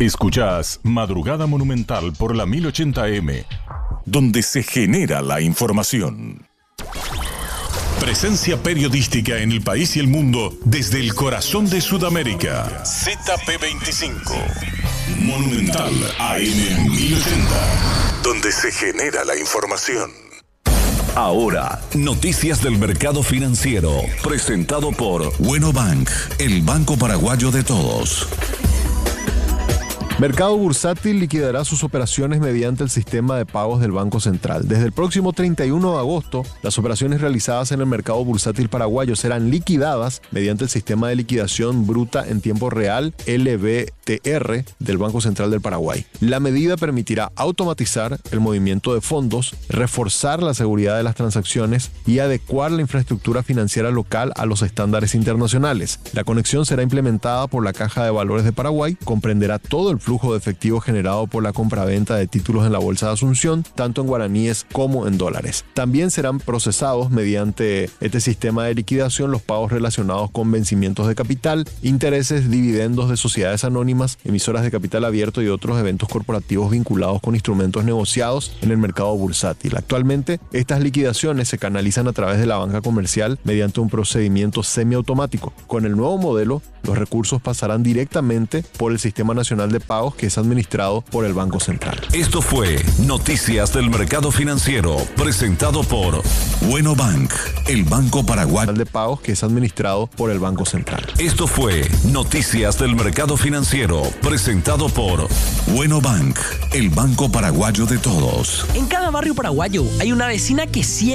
Escuchás Madrugada Monumental por la 1080M, donde se genera la información. Presencia periodística en el país y el mundo desde el corazón de Sudamérica. ZP25. Monumental AM 1080, donde se genera la información. Ahora, noticias del mercado financiero, presentado por Bueno Bank, el banco paraguayo de todos. Mercado Bursátil liquidará sus operaciones mediante el sistema de pagos del Banco Central. Desde el próximo 31 de agosto, las operaciones realizadas en el mercado bursátil paraguayo serán liquidadas mediante el sistema de liquidación bruta en tiempo real, LBTR, del Banco Central del Paraguay. La medida permitirá automatizar el movimiento de fondos, reforzar la seguridad de las transacciones y adecuar la infraestructura financiera local a los estándares internacionales. La conexión será implementada por la Caja de Valores de Paraguay, comprenderá todo el flujo de efectivo generado por la compraventa de títulos en la Bolsa de Asunción, tanto en guaraníes como en dólares. También serán procesados mediante este sistema de liquidación los pagos relacionados con vencimientos de capital, intereses, dividendos de sociedades anónimas, emisoras de capital abierto y otros eventos corporativos vinculados con instrumentos negociados en el mercado bursátil. Actualmente, estas liquidaciones se canalizan a través de la banca comercial mediante un procedimiento semiautomático. Con el nuevo modelo, los recursos pasarán directamente por el Sistema Nacional de Pagos, que es administrado por el Banco Central. Esto fue Noticias del Mercado Financiero, presentado por Bueno Bank, el banco paraguayo de pagos, que es administrado por el Banco Central. Esto fue Noticias del Mercado Financiero, presentado por Bueno Bank, el banco paraguayo de todos. En cada barrio paraguayo hay una vecina que siempre